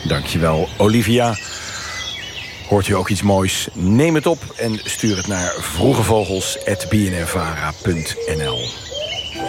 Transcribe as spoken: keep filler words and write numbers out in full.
Dankjewel, Olivia. Hoort u ook iets moois? Neem het op en stuur het naar vroegevogels apenstaartje b n n vara punt n l.